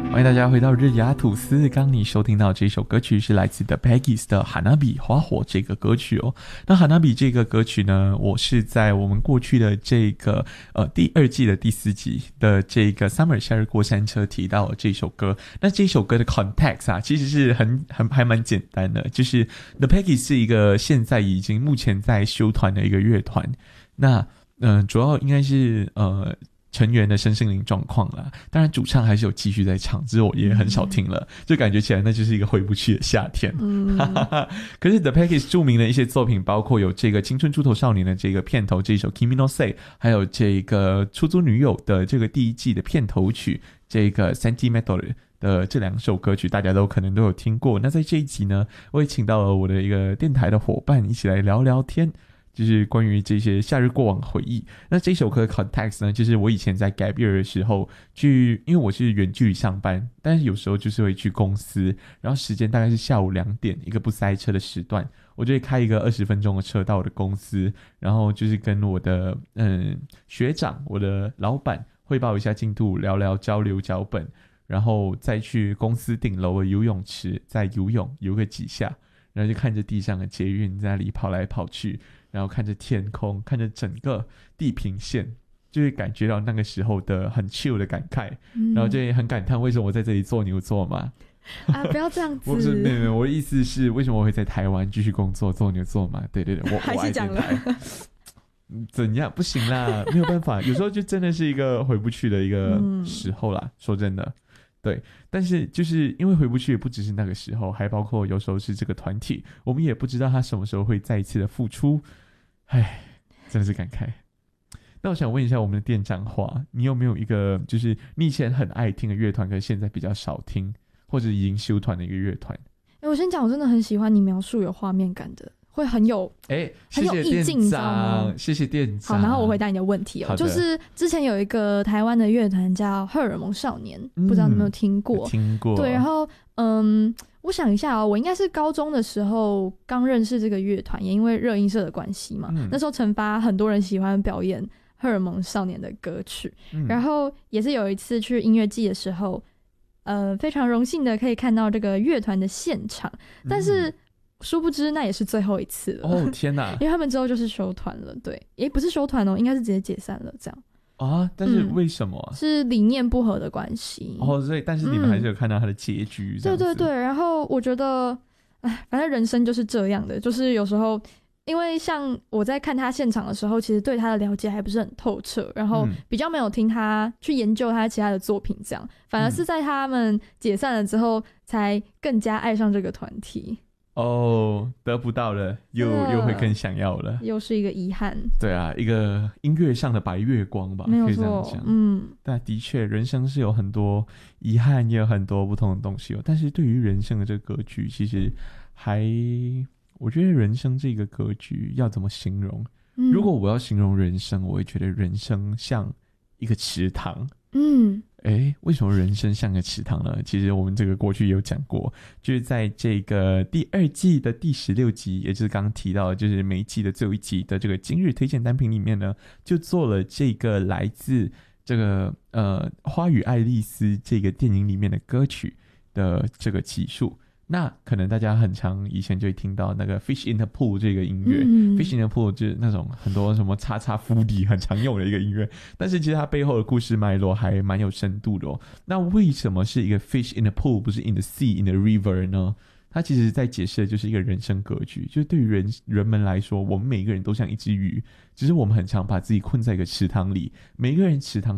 欢迎大家回到日雅吐司。刚你收听到这首歌曲是来自 The Peggies 的 Hanabi 花火这个歌曲哦。那 Hanabi 这个歌曲呢，我是在我们过去的这个第二季的第4集的这个 Summer 夏日过山车提到了这首歌。那这首歌的 context 啊，其实是还蛮简单的，就是 The Peggies 是一个现在已经目前在休团的一个乐团。那主要应该是成员的身心灵状况啦，当然主唱还是有继续在唱，只是我也很少听了，就感觉起来那就是一个回不去的夏天。可是 The Peggies 著名的一些作品包括有这个青春猪头少年的这个片头这一首 Kimi no Sei， 还有这个出租女友的这个第1季的片头曲这个 Sentimental 的这2首歌曲，大家可能都有听过。那在这一集呢，我也请到了我的一个电台的伙伴一起来聊聊天，就是关于这些夏日过往的回忆。那这首歌的 context 呢，就是我以前在 gap year 的时候因为我是远距离上班，但是有时候就是会去公司，然后时间大概是下午2点，一个不塞车的时段，我就会开一个20分钟的车到我的公司，然后就是跟我的学长，我的老板汇报一下进度，聊聊交流脚本，然后再去公司顶楼的游泳池再游个几下，然后就看着地上的捷运在那里跑来跑去，然后看着天空，看着整个地平线，就会感觉到那个时候的很 chill 的感慨，然后就会很感叹为什么我在这里做牛做马啊！不要这样子。 不是，没有，我的意思是为什么我会在台湾继续工作做牛做马？对，我还是讲了。 怎样？不行啦，没有办法，有时候就真的是一个回不去的一个时候啦。说真的，对，但是就是因为回不去，也不只是那个时候，还包括有时候是这个团体，我们也不知道他什么时候会再一次的复出。唉，真的是感慨。那我想问一下我们的店长话，你有没有一个就是你以前很爱听的乐团，可是现在比较少听，或者已经休团的一个乐团？ 我先讲，我真的很喜欢你描述有画面感的，会很有很有意境，你知道吗？ 谢谢店长。 好，然后我回答你的问题就是之前有一个台湾的乐团叫荷尔蒙少年，不知道你有没有听过？ 听过。 对，然后我想一下我应该是高中的时候刚认识这个乐团，也因为热音社的关系嘛，那时候惩罚很多人喜欢表演荷尔蒙少年的歌曲，然后也是有一次去音乐季的时候，非常荣幸的可以看到这个乐团的现场，但是殊不知那也是最后一次了。 哦天哪！ 因为他们之后就是休团了，对，不是休团哦，应该是直接解散了这样。 啊，但是为什么？ 是理念不合的关系。 所以但是你们还是有看到他的结局这样子。 对，然后我觉得反正人生就是这样的，就是有时候因为像我在看他现场的时候，其实对他的了解还不是很透彻，然后比较没有听他去研究他其他的作品这样，反而是在他们解散了之后才更加爱上这个团体。 得不到了又会更想要了， 又是一个遗憾。对啊，一个音乐上的白月光吧， 没有错， 可以这样讲。但的确人生是有很多遗憾，也有很多不同的东西但是对于人生的这个格局，其实我觉得人生这个格局要怎么形容？如果我要形容人生，我会觉得人生像一个池塘。为什么人生像个池塘呢？其实我们这个过去有讲过，就是在这个第2季的第16集，也就是刚刚提到的，就是每一季的最后一集的这个今日推荐单品里面呢，就做了这个来自这个花与爱丽丝这个电影里面的歌曲的这个集数。那可能大家很常以前就会听到那个 Fish in the Pool 这个音乐，Fish in the Pool 就是那种很多什么叉叉腹底很常用的一个音乐，但是其实它背后的故事脉络还蛮有深度的那为什么是一个 Fish in the Pool 不是 in the sea in the river 呢？它其实在解释的就是一个人生格局，就是对于人们来说，我们每一个人都像一只鱼，只是我们很常把自己困在一个池塘里，每一个人池塘